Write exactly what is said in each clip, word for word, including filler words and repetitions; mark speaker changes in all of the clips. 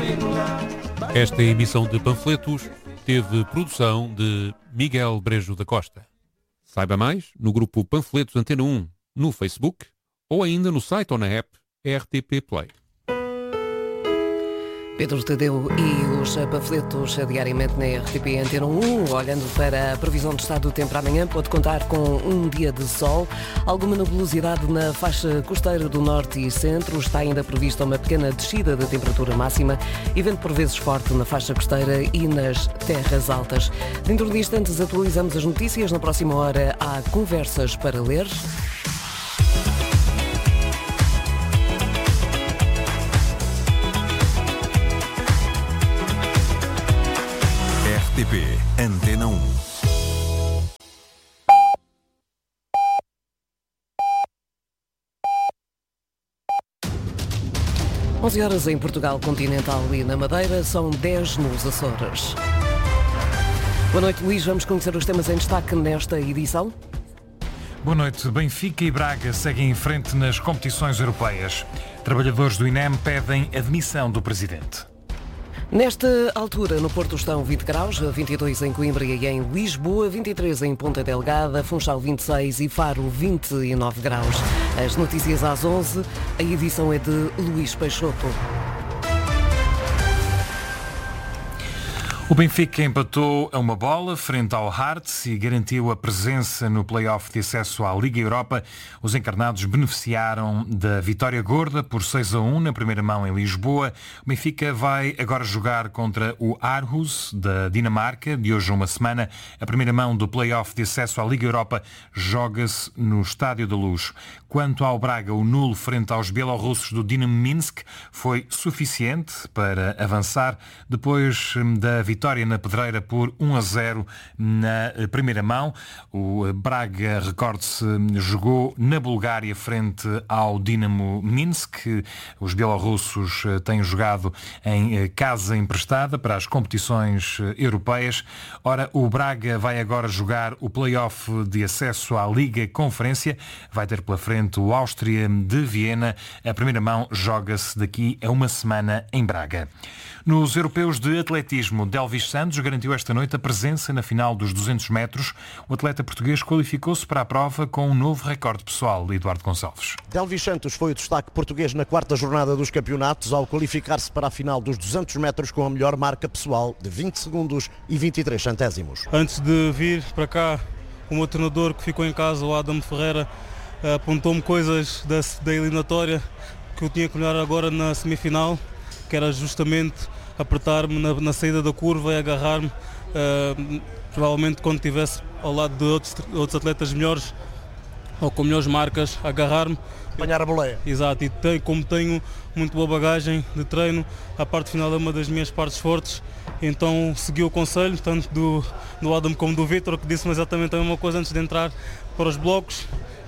Speaker 1: Esta emissão de panfletos teve produção de Miguel Brejo da Costa. Saiba mais no grupo Panfletos Antena um no Facebook ou ainda no site ou na app R T P Play.
Speaker 2: Pedro Tadeu e os panfletos diariamente na R T P Antena um. Olhando para a previsão do estado do tempo para amanhã, pode contar com um dia de sol, alguma nebulosidade na faixa costeira do norte e centro. Está ainda prevista uma pequena descida da temperatura máxima e vento por vezes forte na faixa costeira e nas terras altas. Dentro de instantes atualizamos as notícias. Na próxima hora há conversas para ler.
Speaker 3: R T P Antena um.
Speaker 2: onze horas em Portugal Continental e na Madeira, são dez nos Açores. Boa noite, Luís. Vamos conhecer os temas em destaque nesta edição.
Speaker 4: Boa noite. Benfica e Braga seguem em frente nas competições europeias. Trabalhadores do INEM pedem admissão do presidente.
Speaker 2: Nesta altura, no Porto estão vinte graus, vinte e dois em Coimbra e em Lisboa, vinte e três em Ponta Delgada, Funchal vinte e seis e Faro vinte e nove graus. As notícias às onze, a edição é de Luís Peixoto.
Speaker 4: O Benfica empatou a uma bola frente ao Hearts e garantiu a presença no play-off de acesso à Liga Europa. Os encarnados beneficiaram da vitória gorda por seis a um na primeira mão em Lisboa. O Benfica vai agora jogar contra o Aarhus da Dinamarca, de hoje a uma semana. A primeira mão do play-off de acesso à Liga Europa joga-se no Estádio da Luz. Quanto ao Braga, o nulo frente aos bielorrussos do Dinamo Minsk foi suficiente para avançar depois da vitória Vitória na Pedreira por um a zero na primeira mão. O Braga, recorde-se, jogou na Bulgária frente ao Dinamo Minsk. Os bielorrussos têm jogado em casa emprestada para as competições europeias. Ora, o Braga vai agora jogar o play-off de acesso à Liga Conferência. Vai ter pela frente o Áustria de Viena. A primeira mão joga-se daqui a uma semana em Braga. Nos europeus de atletismo, Delvis Santos garantiu esta noite a presença na final dos duzentos metros. O atleta português qualificou-se para a prova com um novo recorde pessoal. Eduardo Gonçalves.
Speaker 5: Delvis Santos foi o destaque português na quarta jornada dos campeonatos ao qualificar-se para a final dos duzentos metros com a melhor marca pessoal de vinte segundos e vinte e três centésimos.
Speaker 6: Antes de vir para cá, o meu treinador que ficou em casa, o Adam Ferreira, apontou-me coisas da, da eliminatória que eu tinha que olhar agora na semifinal, que era justamente apertar-me na, na saída da curva e agarrar-me, uh, provavelmente quando estivesse ao lado de outros, outros atletas melhores ou com melhores marcas, agarrar-me.
Speaker 5: Apanhar a boleia.
Speaker 6: Exato, e tem, como tenho muito boa bagagem de treino, a parte final é uma das minhas partes fortes, então segui o conselho, tanto do, do Adam como do Vítor, que disse-me exatamente a mesma coisa antes de entrar para os blocos.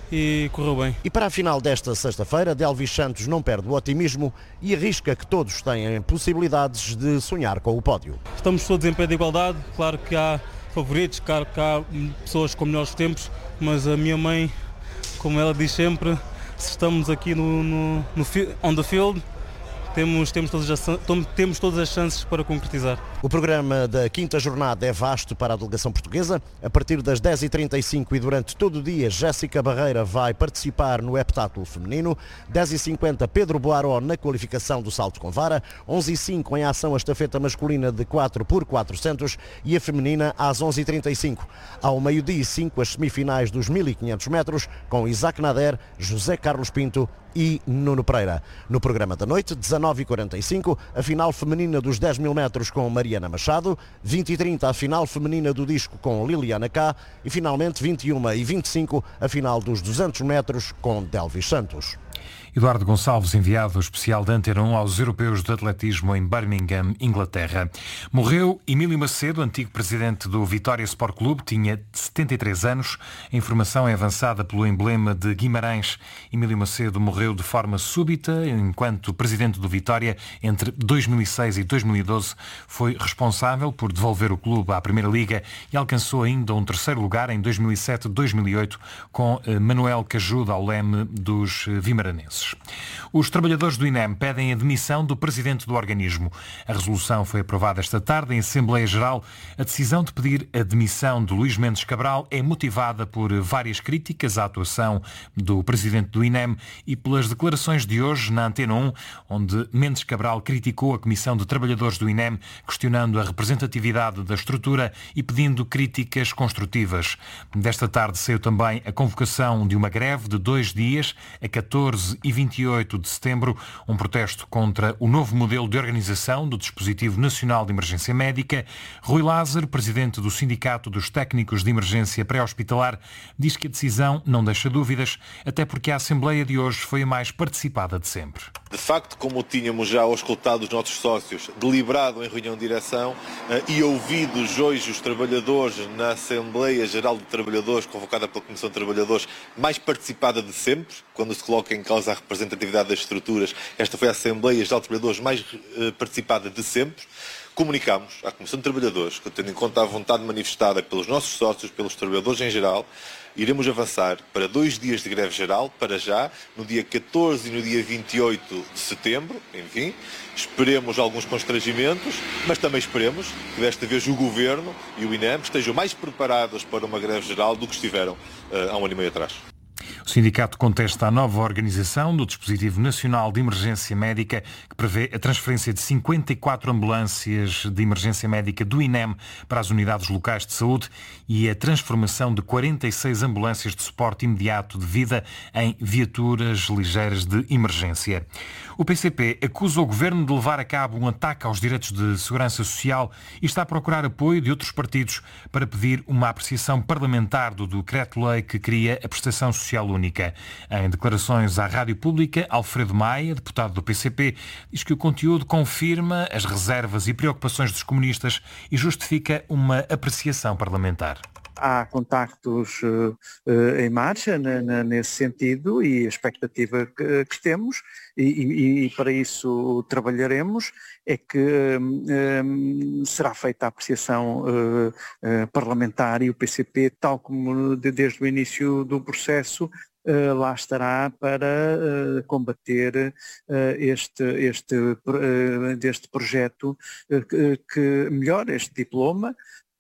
Speaker 6: E correu bem.
Speaker 5: E para a final desta sexta-feira, Delvis Santos não perde o otimismo e arrisca que todos têm possibilidades de sonhar com o pódio.
Speaker 6: Estamos todos em pé de igualdade, claro que há favoritos, claro que há pessoas com melhores tempos, mas a minha mãe, como ela diz sempre, se estamos aqui no, no, no on the field, Temos, temos, todas as, temos todas as chances para concretizar.
Speaker 5: O programa da quinta jornada é vasto para a delegação portuguesa. A partir das dez e trinta e cinco e durante todo o dia, Jéssica Barreira vai participar no heptátulo feminino. dez e cinquenta, Pedro Boaró na qualificação do salto com vara. onze e cinco em ação a estafeta masculina de quatro por quatrocentos e a feminina às onze e trinta e cinco. Ao meio-dia e cinco, as semifinais dos mil e quinhentos metros com Isaac Nader, José Carlos Pinto e Nuno Pereira. No programa da noite, dezanove e quarenta e cinco, a final feminina dos dez mil metros com Mariana Machado, vinte e trinta a final feminina do disco com Liliana Cá e finalmente vinte e uma e vinte e cinco a final dos duzentos metros com Delvis Santos.
Speaker 4: Eduardo Gonçalves, enviado especial da Antena um aos europeus de atletismo em Birmingham, Inglaterra. Morreu Emílio Macedo, antigo presidente do Vitória Sport Clube, tinha setenta e três anos. A informação é avançada pelo emblema de Guimarães. Emílio Macedo morreu de forma súbita, enquanto presidente do Vitória, entre dois mil e seis e dois mil e doze, foi responsável por devolver o clube à Primeira Liga e alcançou ainda um terceiro lugar em dois mil e sete e dois mil e oito com Manuel Cajuda ao leme dos vimaranenses. portugueses. Os trabalhadores do I N E M pedem a demissão do presidente do organismo. A resolução foi aprovada esta tarde em Assembleia Geral. A decisão de pedir a demissão de Luís Mendes Cabral é motivada por várias críticas à atuação do presidente do I N E M e pelas declarações de hoje na Antena um, onde Mendes Cabral criticou a Comissão de Trabalhadores do I N E M, questionando a representatividade da estrutura e pedindo críticas construtivas. Desta tarde saiu também a convocação de uma greve de dois dias, a catorze e vinte e oito de setembro, um protesto contra o novo modelo de organização do Dispositivo Nacional de Emergência Médica. Rui Lázaro, presidente do Sindicato dos Técnicos de Emergência Pré-Hospitalar, diz que a decisão não deixa dúvidas, até porque a Assembleia de hoje foi a mais participada de sempre.
Speaker 7: De facto, como tínhamos já auscultado os nossos sócios, deliberado em reunião de direção e ouvidos hoje os trabalhadores na Assembleia Geral de Trabalhadores, convocada pela Comissão de Trabalhadores, mais participada de sempre, quando se coloca em causa a representatividade das estruturas, esta foi a Assembleia Geral de Trabalhadores mais participada de sempre. Comunicámos à Comissão de Trabalhadores que, tendo em conta a vontade manifestada pelos nossos sócios, pelos trabalhadores em geral, iremos avançar para dois dias de greve geral, para já, no dia catorze e no dia vinte e oito de setembro, enfim. Esperemos alguns constrangimentos, mas também esperemos que desta vez o Governo e o I N E M estejam mais preparados para uma greve geral do que estiveram uh, há um ano e meio atrás.
Speaker 4: O sindicato contesta a nova organização do Dispositivo Nacional de Emergência Médica, que prevê a transferência de cinquenta e quatro ambulâncias de emergência médica do I N E M para as unidades locais de saúde e a transformação de quarenta e seis ambulâncias de suporte imediato de vida em viaturas ligeiras de emergência. O P C P acusa o Governo de levar a cabo um ataque aos direitos de segurança social e está a procurar apoio de outros partidos para pedir uma apreciação parlamentar do decreto-lei que cria a prestação social única. Em declarações à Rádio Pública, Alfredo Maia, deputado do P C P, diz que o conteúdo confirma as reservas e preocupações dos comunistas e justifica uma apreciação parlamentar.
Speaker 8: Há contactos uh, uh, em marcha na, na, nesse sentido e a expectativa que, que temos e, e, e para isso trabalharemos é que um, um, será feita a apreciação uh, uh, parlamentar e o P C P, tal como de, desde o início do processo, Uh, lá estará para uh, combater uh, este, este, uh, deste projeto uh, que, que melhora este diploma,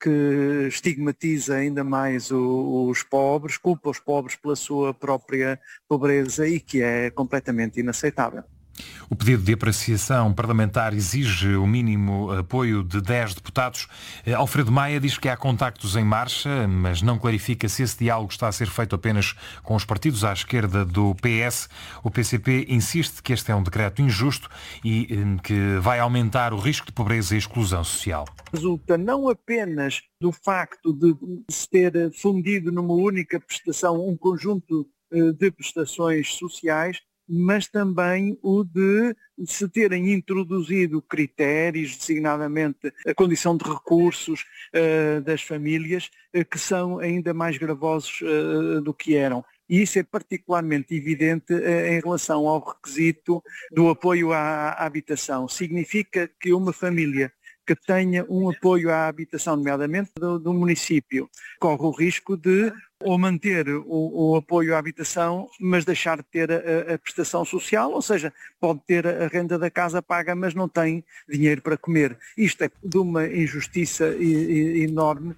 Speaker 8: que estigmatiza ainda mais o, os pobres, culpa os pobres pela sua própria pobreza e que é completamente inaceitável.
Speaker 4: O pedido de apreciação parlamentar exige o mínimo apoio de dez deputados. Alfredo Maia diz que há contactos em marcha, mas não clarifica se esse diálogo está a ser feito apenas com os partidos à esquerda do P S. O P C P insiste que este é um decreto injusto e que vai aumentar o risco de pobreza e exclusão social.
Speaker 8: Resulta não apenas do facto de se ter fundido numa única prestação um conjunto de prestações sociais, mas também o de se terem introduzido critérios, designadamente a condição de recursos uh, das famílias, uh, que são ainda mais gravosos uh, do que eram. E isso é particularmente evidente uh, em relação ao requisito do apoio à, à habitação. Significa que uma família que tenha um apoio à habitação, nomeadamente do, do município, corre o risco de ou manter o, o apoio à habitação, mas deixar de ter a, a prestação social, ou seja, pode ter a renda da casa paga, mas não tem dinheiro para comer. Isto é de uma injustiça e, e, enorme.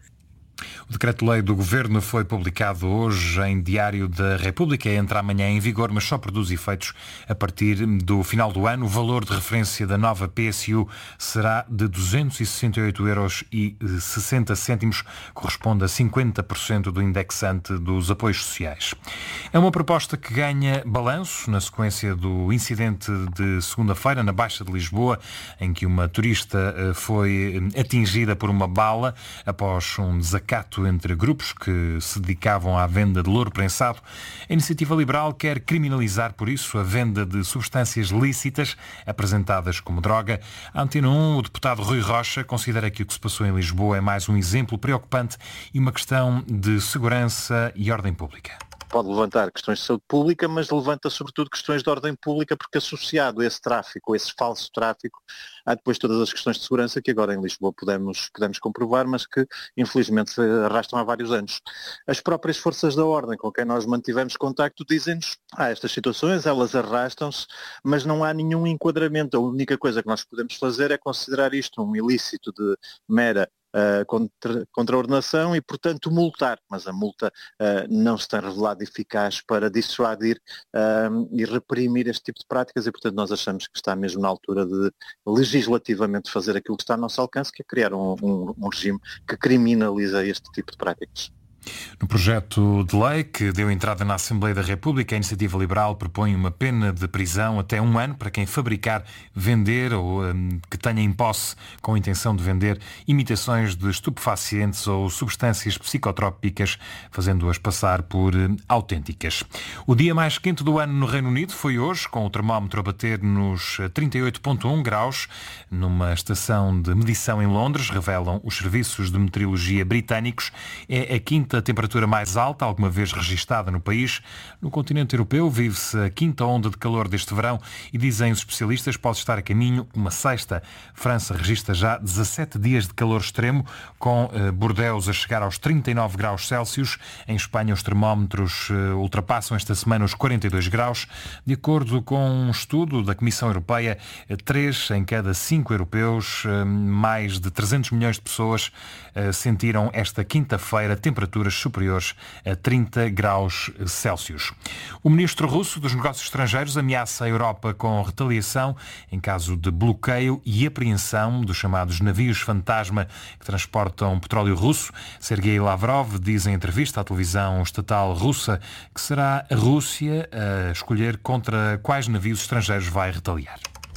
Speaker 4: O decreto-lei do Governo foi publicado hoje em Diário da República. Entra amanhã em vigor, mas só produz efeitos a partir do final do ano. O valor de referência da nova P S U será de duzentos e sessenta e oito euros e sessenta cêntimos, corresponde a cinquenta por cento do indexante dos apoios sociais. É uma proposta que ganha balanço na sequência do incidente de segunda-feira na Baixa de Lisboa, em que uma turista foi atingida por uma bala após um desacato entre grupos que se dedicavam à venda de louro prensado. A Iniciativa Liberal quer criminalizar, por isso, a venda de substâncias lícitas apresentadas como droga. A Antena um, o deputado Rui Rocha considera que o que se passou em Lisboa é mais um exemplo preocupante e uma questão de segurança e ordem pública.
Speaker 9: pode levantar questões de saúde pública, mas levanta sobretudo questões de ordem pública, porque associado a esse tráfico, a esse falso tráfico, há depois todas as questões de segurança que agora em Lisboa podemos, podemos comprovar, mas que infelizmente se arrastam há vários anos. As próprias forças da ordem com quem nós mantivemos contacto dizem-nos, há ah, estas situações, elas arrastam-se, mas não há nenhum enquadramento. A única coisa que nós podemos fazer é considerar isto um ilícito de mera Uh, contra, contraordenação e, portanto, multar, mas a multa uh, não se tem revelado eficaz para dissuadir uh, e reprimir este tipo de práticas e, portanto, nós achamos que está mesmo na altura de legislativamente fazer aquilo que está ao nosso alcance, que é criar um, um, um regime que criminaliza este tipo de práticas.
Speaker 4: No projeto de lei que deu entrada na Assembleia da República, a Iniciativa Liberal propõe uma pena de prisão até um ano para quem fabricar, vender ou um, que tenha em posse com a intenção de vender imitações de estupefacientes ou substâncias psicotrópicas, fazendo-as passar por um, autênticas. O dia mais quente do ano no Reino Unido foi hoje, com o termómetro a bater nos trinta e oito vírgula um graus, numa estação de medição em Londres, revelam os serviços de meteorologia britânicos. É a quinta a temperatura mais alta alguma vez registada no país. No continente europeu vive-se a quinta onda de calor deste verão e, dizem os especialistas, pode estar a caminho uma sexta. França registra já dezassete dias de calor extremo, com eh, Bordeaux a chegar aos trinta e nove graus Celsius. Em Espanha os termómetros eh, ultrapassam esta semana os quarenta e dois graus. De acordo com um estudo da Comissão Europeia, três em cada cinco europeus, eh, mais de trezentos milhões de pessoas, eh, sentiram esta quinta-feira temperaturas superiores a trinta graus Celsius. O ministro russo dos Negócios Estrangeiros ameaça a Europa com retaliação em caso de bloqueio e apreensão dos chamados navios fantasma que transportam petróleo russo. Sergei Lavrov diz em entrevista à televisão estatal russa que será a Rússia a escolher contra quais navios estrangeiros vai retaliar.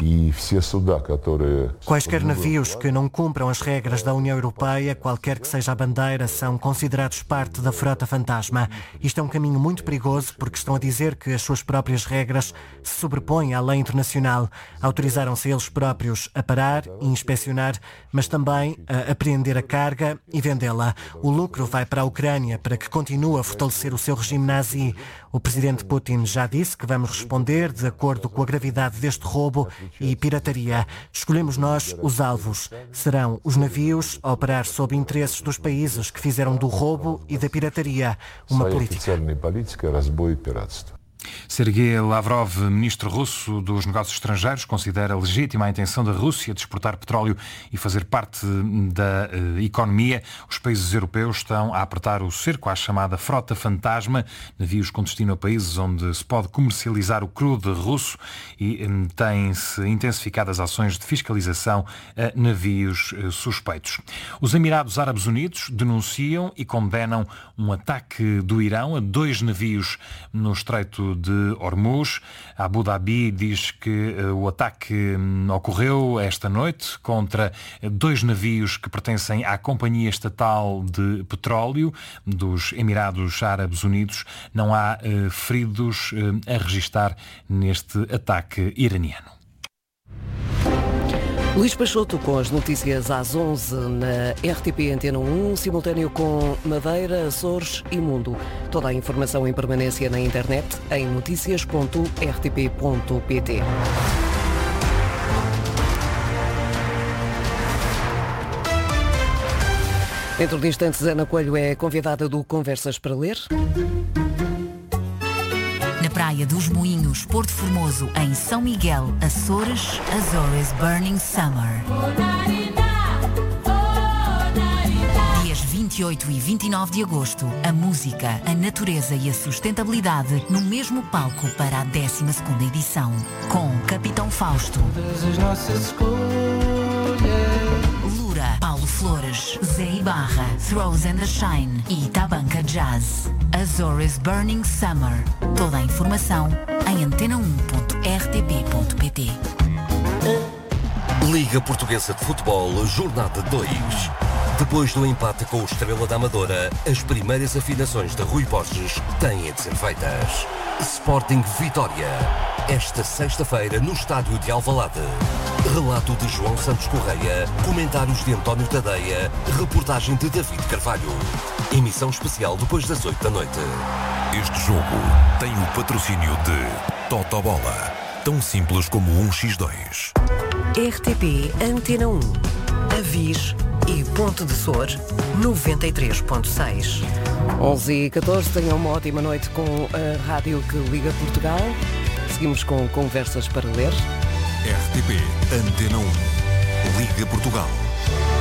Speaker 10: Quaisquer navios que não cumpram as regras da União Europeia, qualquer que seja a bandeira, são considerados parte da frota fantasma. Isto é um caminho muito perigoso porque estão a dizer que as suas próprias regras se sobrepõem à lei internacional. Autorizaram-se eles próprios a parar e inspecionar, mas também a apreender a carga e vendê-la. O lucro vai para a Ucrânia para que continue a fortalecer o seu regime nazi. O presidente Putin já disse que vamos responder de acordo com a gravidade deste roubo e pirataria. Escolhemos nós os alvos. Serão os navios a operar sob interesses dos países que fizeram do roubo e da pirataria uma política.
Speaker 4: Sergei Lavrov, ministro russo dos Negócios Estrangeiros, considera legítima a intenção da Rússia de exportar petróleo e fazer parte da uh, economia. Os países europeus estão a apertar o cerco à chamada frota fantasma, navios com destino a países onde se pode comercializar o crudo russo, e um, têm-se intensificado as ações de fiscalização a navios uh, suspeitos. Os Emirados Árabes Unidos denunciam e condenam um ataque do Irão a dois navios no Estreito de Hormuz. Abu Dhabi diz que uh, o ataque um, ocorreu esta noite contra dois navios que pertencem à Companhia Estatal de Petróleo dos Emirados Árabes Unidos. Não há uh, feridos uh, a registar neste ataque iraniano.
Speaker 2: Luís Peixoto com as notícias às onze na R T P Antena um, simultâneo com Madeira, Açores e Mundo. Toda a informação em permanência na internet em noticias ponto r t p ponto p t. Dentro de instantes, Ana Coelho é convidada do Conversas para Ler.
Speaker 11: Na Praia dos Moinhos, Porto Formoso, em São Miguel, Açores, Azores Burning Summer. Dias vinte e oito e vinte e nove de agosto, a música, a natureza e a sustentabilidade no mesmo palco para a décima segunda edição, com Capitão Fausto, Lura, Paulo Flores, Zé Ibarra, Throws and the Shine e Tabanca Jazz. Azores Burning Summer. Toda a informação em antena um ponto r t p ponto p t.
Speaker 12: Liga Portuguesa de Futebol, Jornada dois. Depois do empate com o Estrela da Amadora, as primeiras afinações de Rui Borges têm de ser feitas. Sporting Vitória. esta sexta-feira no estádio de Alvalade. Relato de João Santos Correia, comentários de António Tadeia, reportagem de David Carvalho. Emissão especial depois das oito da noite.
Speaker 3: Este jogo tem o patrocínio de Totobola, tão simples como um por dois.
Speaker 2: R T P Antena um, Avis e Ponte de Sor, noventa e três ponto seis. onze e catorze, tenham uma ótima noite com a rádio que liga Portugal. Seguimos com conversas para ler.
Speaker 3: R T P Antena um, Liga Portugal.